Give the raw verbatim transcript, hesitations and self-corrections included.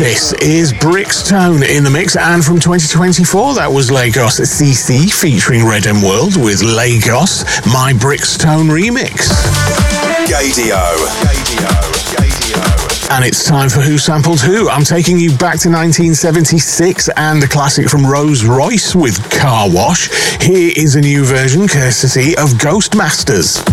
This is Brixtone in the mix, and from twenty twenty-four, that was Lagos C C featuring Red M World with Lagos, My Brixtone Remix. Gaydio. And it's time for Who Sampled Who. I'm taking you back to nineteen seventy-six and a classic from Rose Royce with Car Wash. Here is a new version courtesy of Ghostmasters.